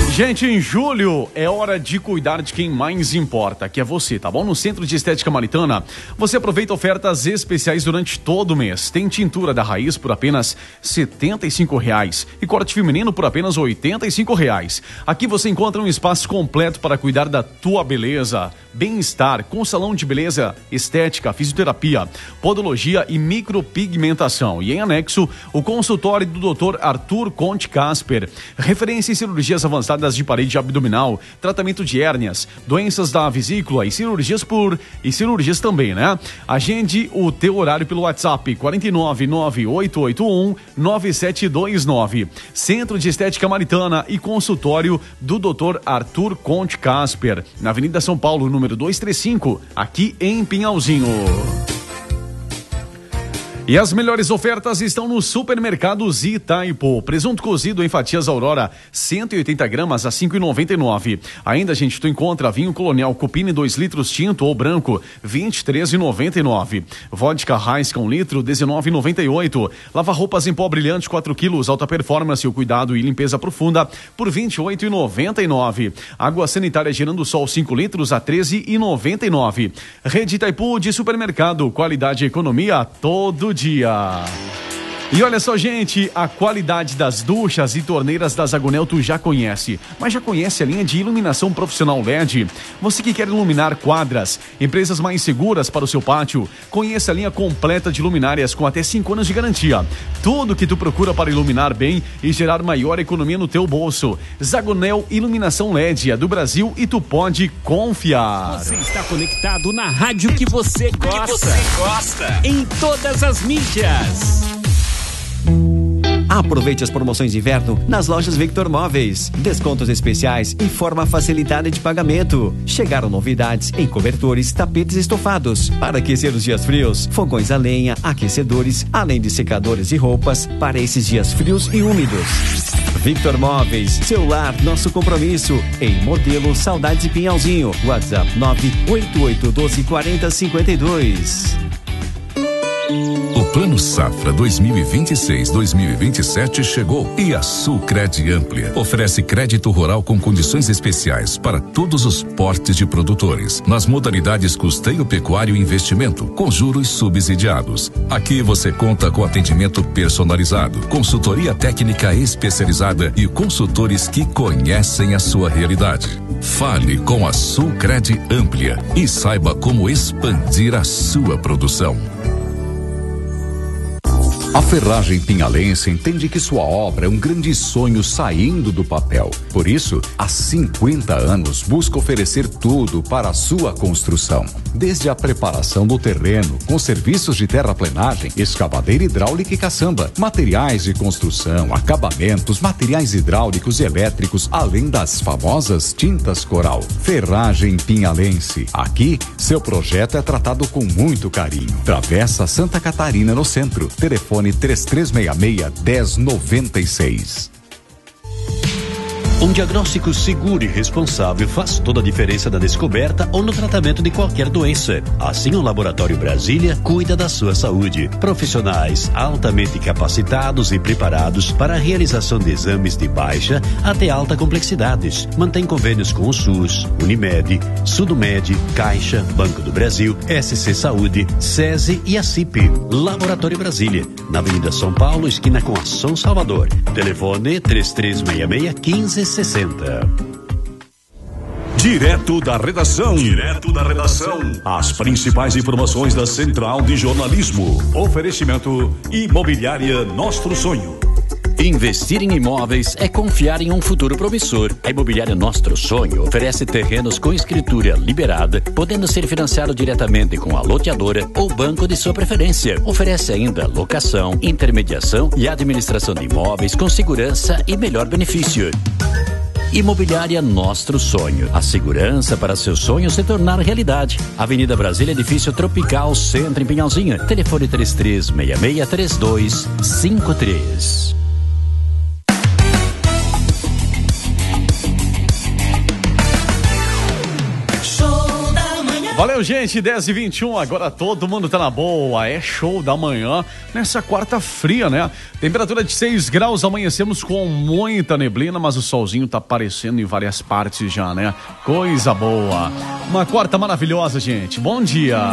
Gente, em julho é hora de cuidar de quem mais importa, que é você, tá bom? No Centro de Estética Maritana, você aproveita ofertas especiais durante todo o mês. Tem tintura da raiz por apenas R$ 75,00 e corte feminino por apenas R$ 85,00. Aqui você encontra um espaço completo para cuidar da tua beleza, bem-estar, com salão de beleza, estética, fisioterapia, podologia e micropigmentação. E em anexo, o consultório do Dr. Arthur Conte Casper, referência em cirurgias avançadas de parede abdominal, tratamento de hérnias, doenças da vesícula e cirurgias também, né? Agende o teu horário pelo WhatsApp 49988199729. Centro de Estética Maritana e consultório do Dr. Arthur Conte Casper, na Avenida São Paulo, número 235, aqui em Pinhalzinho. E as melhores ofertas estão no Supermercados Itaipu. Presunto cozido em fatias Aurora, 180 gramas a 5,99. Ainda, gente, tu encontra vinho Colonial Cupine 2 litros tinto ou branco, 23,99. Vodka Heineken 1 litro, 19,98. Lava-roupas em pó brilhante 4 quilos, alta performance, o cuidado e limpeza profunda, por 28,99. Água sanitária Girando Sol 5 litros a 13,99. Rede Itaipu de supermercado, qualidade e economia todo dia. E olha só, gente, a qualidade das duchas e torneiras da Zagonel tu já conhece, mas já conhece a linha de iluminação profissional LED? Você que quer iluminar quadras, empresas mais seguras para o seu pátio, conheça a linha completa de luminárias com até 5 anos de garantia. Tudo que tu procura para iluminar bem e gerar maior economia no teu bolso. Zagonel Iluminação LED é do Brasil e tu pode confiar. Você está conectado na rádio que você gosta. Em todas as mídias. Aproveite as promoções de inverno nas lojas Victor Móveis. Descontos especiais e forma facilitada de pagamento. Chegaram novidades em cobertores, tapetes estofados. Para aquecer os dias frios, fogões a lenha, aquecedores, além de secadores de roupas para esses dias frios e úmidos. Victor Móveis, seu lar, nosso compromisso. Em Modelo Saudades e Pinhalzinho. WhatsApp 988124052. O Plano Safra 2026-2027 chegou e a Sulcred Amplia oferece crédito rural com condições especiais para todos os portes de produtores, nas modalidades custeio pecuário e investimento, com juros subsidiados. Aqui você conta com atendimento personalizado, consultoria técnica especializada e consultores que conhecem a sua realidade. Fale com a Sulcred Amplia e saiba como expandir a sua produção. A Ferragem Pinhalense entende que sua obra é um grande sonho saindo do papel. Por isso, há 50 anos busca oferecer tudo para a sua construção. Desde a preparação do terreno, com serviços de terraplenagem, escavadeira hidráulica e caçamba, materiais de construção, acabamentos, materiais hidráulicos e elétricos, além das famosas tintas coral. Ferragem Pinhalense. Aqui, seu projeto é tratado com muito carinho. Travessa Santa Catarina, no centro. Telefone 3366-1096. Um diagnóstico seguro e responsável faz toda a diferença na descoberta ou no tratamento de qualquer doença. Assim, o Laboratório Brasília cuida da sua saúde. Profissionais altamente capacitados e preparados para a realização de exames de baixa até alta complexidade. Mantém convênios com o SUS, Unimed, Sudomed, Caixa, Banco do Brasil, SC Saúde, SESI e a CIP. Laboratório Brasília, na Avenida São Paulo, esquina com a São Salvador. Telefone 3366-1560. Direto da redação. As principais informações da Central de Jornalismo. Oferecimento Imobiliária Nostro Sonho. Investir em imóveis é confiar em um futuro promissor. A Imobiliária Nostro Sonho oferece terrenos com escritura liberada, podendo ser financiado diretamente com a loteadora ou banco de sua preferência. Oferece ainda locação, intermediação e administração de imóveis com segurança e melhor benefício. Imobiliária Nostro Sonho. A segurança para seu sonho se tornar realidade. Avenida Brasília, Edifício Tropical, Centro, em Pinhalzinho. Telefone 3366-3253. Valeu, gente, 10h21, agora todo mundo tá na boa, é show da manhã, nessa quarta fria, né? Temperatura de 6 graus, amanhecemos com muita neblina, mas o solzinho tá aparecendo em várias partes já, né? Coisa boa. Uma quarta maravilhosa, gente, bom dia.